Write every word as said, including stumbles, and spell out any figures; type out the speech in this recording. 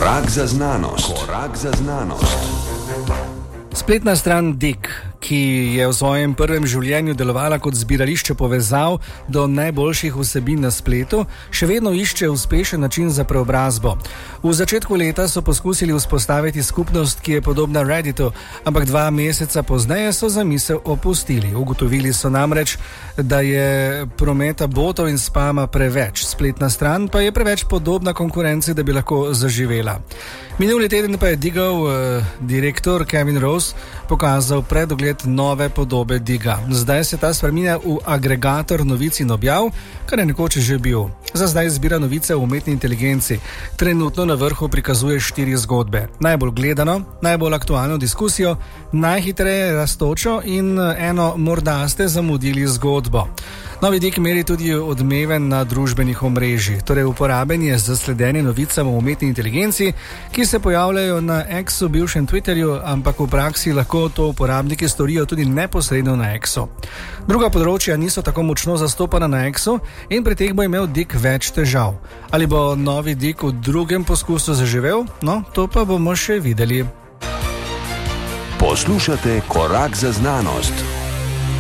Korak za znanost. Korak za znanost. Spletna stran Digg, ki je v svojem prvem življenju delovala kot zbirališče povezav do najboljših vsebin na spletu, še vedno išče uspešen način za preobrazbo. V začetku leta so poskusili vzpostaviti skupnost, ki je podobna Redditu, ampak dva meseca pozneje so zamisel opustili. Ugotovili so namreč, da je prometa botov in spama preveč. Spletna stran pa je preveč podobna konkurenci, da bi lahko zaživela. Minuli teden pa je Diggov eh, direktor Kevin Rose pokazal predogled nove podobe Digga. Zdaj se ta spreminja v agregator novic in objav, kar je nekoč že bil. Za zdaj zbira novice v umetni inteligenci. Trenutno na vrhu prikazuje štiri zgodbe. Najbolj gledano, najbolj aktualno diskusijo, najhitreje rastočo in eno morda ste zamudili zgodbo. Novi Digg meri tudi odmeve na družbenih omrežjih, torej uporaben je za sledenje novicam v umetni inteligenci, ki se pojavljajo na X-u, bivšem Twitterju, ampak v praksi lahko to uporabniki storijo tudi neposredno na X-u. Druga področja niso tako močno zastopana na X-u in pri teh bo imel Digg več težav. Ali bo novi Digg v drugem poskusu zaživel? No, to pa bomo še videli. Poslušate Korak za znanost.